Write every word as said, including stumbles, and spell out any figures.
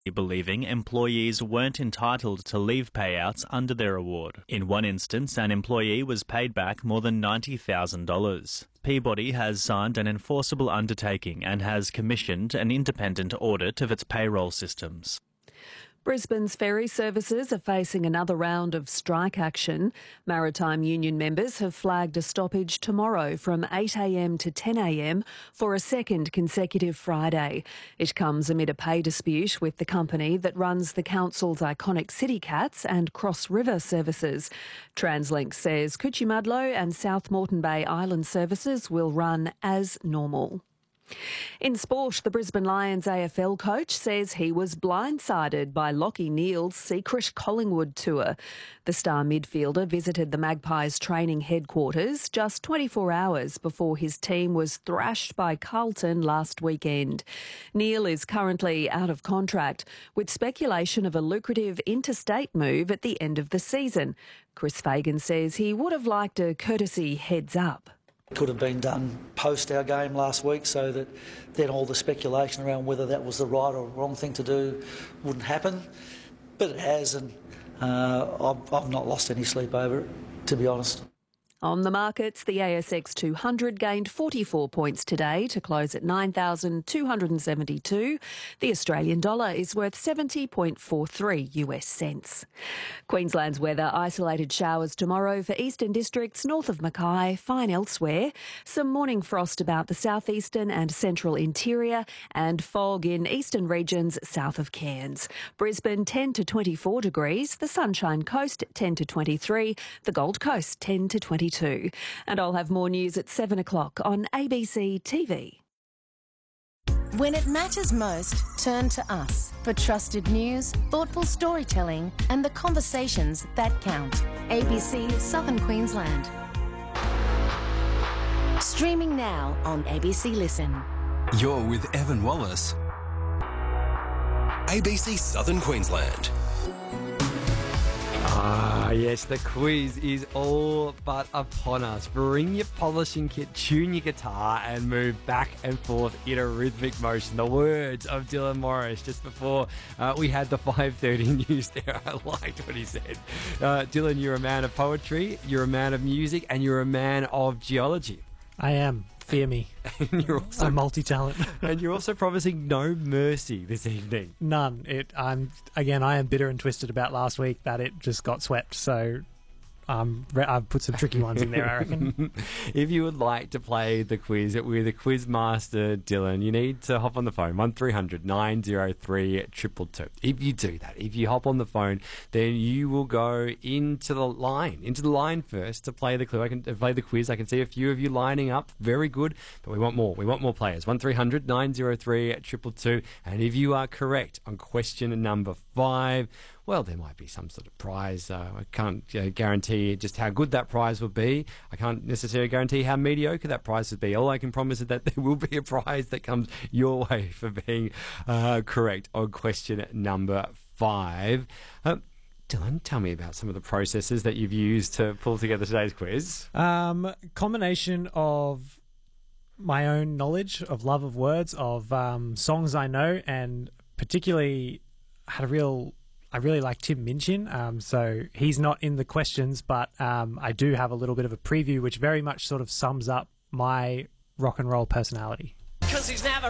believing employees weren't entitled to leave payouts under their award. In one instance, an employee was paid back more than ninety thousand dollars. Peabody has signed an enforceable undertaking and has commissioned an independent audit of its payroll systems. Brisbane's ferry services are facing another round of strike action. Maritime Union members have flagged a stoppage tomorrow from eight a m to ten a m for a second consecutive Friday. It comes amid a pay dispute with the company that runs the council's iconic City Cats and Cross River services. TransLink says Coochiemudlo and South Moreton Bay Island services will run as normal. In sport, the Brisbane Lions A F L coach says he was blindsided by Lachie Neale's secret Collingwood tour. The star midfielder visited the Magpies training headquarters just twenty-four hours before his team was thrashed by Carlton last weekend. Neale is currently out of contract, with speculation of a lucrative interstate move at the end of the season. Chris Fagan says he would have liked a courtesy heads up. Could have been done post our game last week so that then all the speculation around whether that was the right or wrong thing to do wouldn't happen. But it has, and uh, I've, I've not lost any sleep over it, to be honest. On the markets, the A S X two hundred gained forty-four points today to close at nine thousand two hundred seventy-two. The Australian dollar is worth seventy point four three U S cents. Queensland's weather: isolated showers tomorrow for eastern districts north of Mackay, fine elsewhere. Some morning frost about the southeastern and central interior, and fog in eastern regions south of Cairns. Brisbane ten to twenty-four degrees, the Sunshine Coast ten to twenty-three, the Gold Coast ten to twenty-two. And I'll have more news at seven o'clock on A B C T V. When it matters most, turn to us for trusted news, thoughtful storytelling and the conversations that count. A B C Southern Queensland. Streaming now on A B C Listen. You're with Evan Wallace. A B C Southern Queensland. Ah, yes, the quiz is all but upon us. Bring your polishing kit, tune your guitar, and move back and forth in a rhythmic motion. The words of Dylan Morris just before uh, we had the five thirty news there. I liked what he said. Uh, Dylan, you're a man of poetry, you're a man of music, and you're a man of geology. I am. Fear me. And you're also I'm multi-talent. And you're also promising no mercy this evening. None. It. I'm again. I am bitter and twisted about last week that it just got swept. So Um, I've put some tricky ones in there, I reckon. If you would like to play the quiz with the quiz master, Dylan, you need to hop on the phone, one three hundred nine oh three two two two. If you do that, if you hop on the phone, then you will go into the line, into the line first to play the clue. I can uh, play the quiz. I can see a few of you lining up. Very good, but we want more. We want more players. one three hundred nine oh three two two two. And if you are correct on question number five, well, there might be some sort of prize. Uh, I can't uh, guarantee just how good that prize will be. I can't necessarily guarantee how mediocre that prize would be. All I can promise is that there will be a prize that comes your way for being uh, correct on question number five. Uh, Dylan, tell me about some of the processes that you've used to pull together today's quiz. Um, combination of my own knowledge, of love of words, of um, songs I know, and particularly had a real... I really like Tim Minchin, um, so he's not in the questions, but um, I do have a little bit of a preview which very much sort of sums up my rock and roll personality. Cause he's never